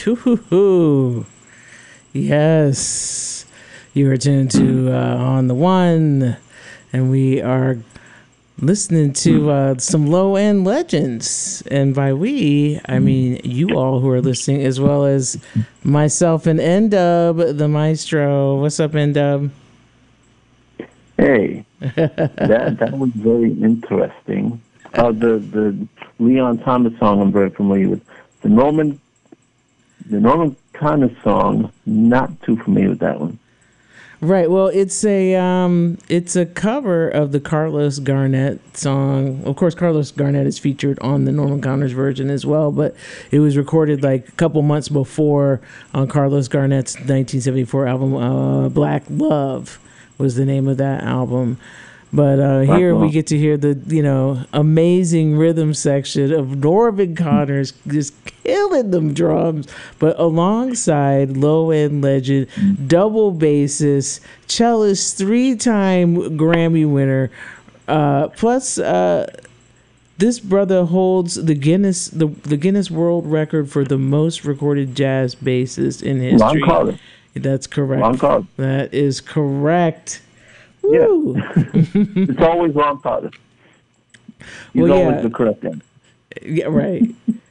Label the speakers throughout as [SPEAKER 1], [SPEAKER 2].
[SPEAKER 1] Hoo-hoo-hoo. Yes. You are tuned to On the One, and we are listening to some low-end legends. And by we, I mean you all who are listening, as well as myself and N-Dub, the maestro. What's up, N-Dub?
[SPEAKER 2] Hey, that was very interesting. The Leon Thomas song I'm very familiar with. The Norman Connor song, not too familiar with that one.
[SPEAKER 1] Right. Well, it's a cover of the Carlos Garnett song. Of course, Carlos Garnett is featured on the Norman Connors version as well, but it was recorded like a couple months before on Carlos Garnett's 1974 album, Black Love was the name of that album. But here we get to hear the, amazing rhythm section of Norman Connors just killing them drums, but alongside low-end legend, double bassist, cellist, 3-time Grammy winner. Plus, this brother holds the Guinness World Record for the most recorded jazz bassist in history.
[SPEAKER 2] Ron Carter.
[SPEAKER 1] That's correct.
[SPEAKER 2] Ron Carter.
[SPEAKER 1] That is correct.
[SPEAKER 2] Yeah. It's always Ron Carter. He's always the correct one.
[SPEAKER 1] Yeah, right.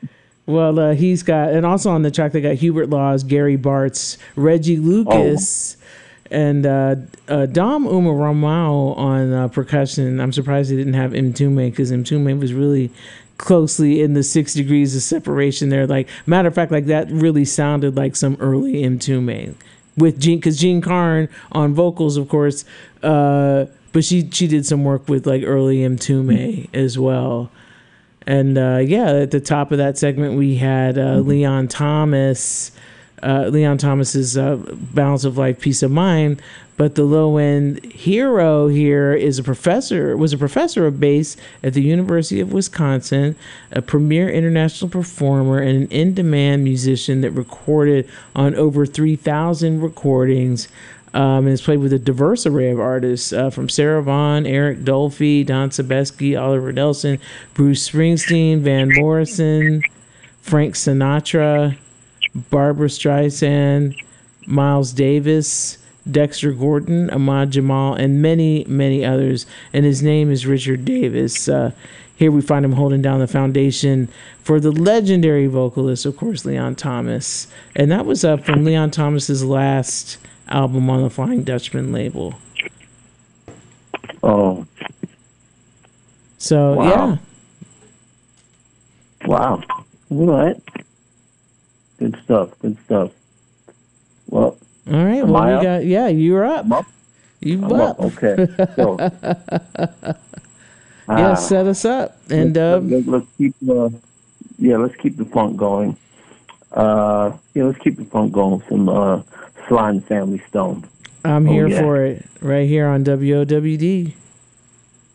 [SPEAKER 1] Well, he's got, and also on the track they got Hubert Laws, Gary Bartz, Reggie Lucas, and Dom Umaramau on percussion. I'm surprised they didn't have Mtume, because Mtume was really closely in the 6 degrees of separation there. Like, matter of fact, like that really sounded like some early Mtume. With Gene, because Gene Carn on vocals, of course, but she did some work with like early Mtume as well. And at the top of that segment we had Leon Thomas. Leon Thomas's Balance of Life, Peace of Mind. But the low-end hero here was a professor of bass at the University of Wisconsin, a premier international performer, and an in-demand musician that recorded on over 3,000 recordings. And has played with a diverse array of artists, from Sarah Vaughan, Eric Dolphy, Don Sebesky, Oliver Nelson, Bruce Springsteen, Van Morrison, Frank Sinatra, Barbra Streisand, Miles Davis, Dexter Gordon, Ahmad Jamal, and many, many others. And his name is Richard Davis. Here we find him holding down the foundation for the legendary vocalist, of course, Leon Thomas. And that was from Leon Thomas's last album on the Flying Dutchman label.
[SPEAKER 2] Oh.
[SPEAKER 1] So,
[SPEAKER 2] wow. Yeah. Wow. All right. Good stuff. Well,
[SPEAKER 1] all right. Well, you're up.
[SPEAKER 2] I'm up. Okay. So,
[SPEAKER 1] set us up. And
[SPEAKER 2] let's keep the funk going. Let's keep the funk going from Sly and Family Stone.
[SPEAKER 1] I'm here for it. Right here on WOWD.